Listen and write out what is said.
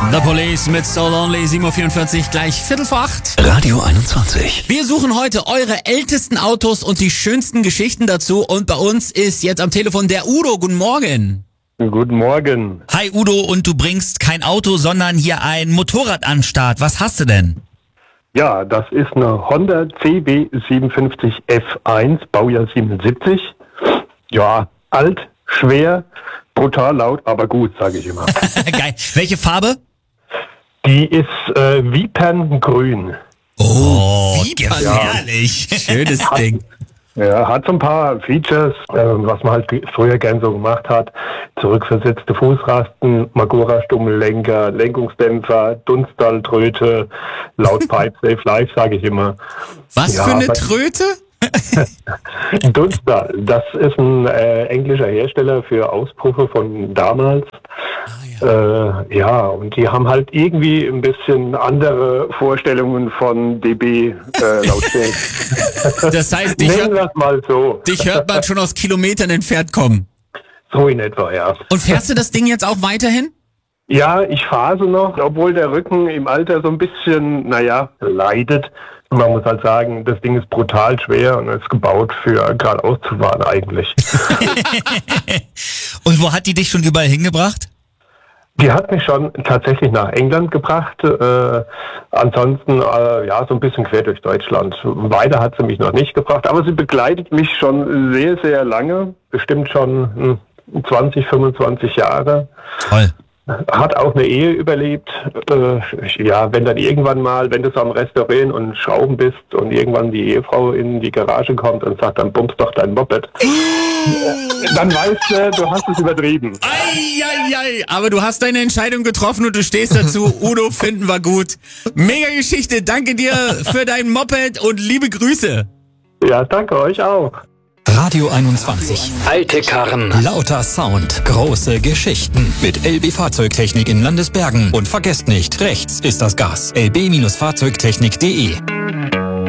The Police mit So Lonely, 7.44 Uhr, gleich 7:45. Radio 21. Wir suchen heute eure ältesten Autos und die schönsten Geschichten dazu. Und bei uns ist jetzt am Telefon der Udo. Guten Morgen. Guten Morgen. Hi Udo, und du bringst kein Auto, sondern hier ein Motorrad an den Start. Was hast du denn? Ja, das ist eine Honda CB57 F1, Baujahr 77. Ja, alt, schwer, brutal laut, aber gut, sage ich immer. Geil. Welche Farbe? Die ist Viperngrün. Oh, wie gefährlich. Schönes Ding. Ja, hat so ein paar Features, was man halt früher gern so gemacht hat. Zurückversetzte Fußrasten, Magura-Stummellenker, Lenkungsdämpfer, Dunstalltröte, laut Pipe Safe Life, sage ich immer. Was Ja, für eine aber- Tröte? Dunstall, das ist ein englischer Hersteller für Auspuffe von damals. Ja, und die haben halt irgendwie ein bisschen andere Vorstellungen von dB Lautstärke. Das heißt, Nennen wir es mal so. dich hört man schon aus Kilometern entfernt kommen. So in etwa, ja. Und fährst du das Ding jetzt auch weiterhin? Ja, ich phase noch, obwohl der Rücken im Alter so ein bisschen, leidet. Man muss halt sagen, das Ding ist brutal schwer und ist gebaut für geradeaus zu fahren eigentlich. Und wo hat die dich schon überall hingebracht? Die hat mich schon tatsächlich nach England gebracht. Ansonsten, so ein bisschen quer durch Deutschland. Weiter hat sie mich noch nicht gebracht, aber sie begleitet mich schon sehr, sehr lange. Bestimmt schon 20, 25 Jahre. Toll. Hat auch eine Ehe überlebt. Wenn dann irgendwann mal, wenn du so am Restaurieren und Schrauben bist und irgendwann die Ehefrau in die Garage kommt und sagt, dann bummst doch dein Moped. Dann weißt du hast es übertrieben. Eieiei, aber du hast deine Entscheidung getroffen und du stehst dazu. Udo, finden wir gut. Mega Geschichte, danke dir für dein Moped und liebe Grüße. Ja, danke euch auch. Radio 21. Alte Karren. Lauter Sound. Große Geschichten. Mit LB Fahrzeugtechnik in Landesbergen. Und vergesst nicht, rechts ist das Gas. lb-fahrzeugtechnik.de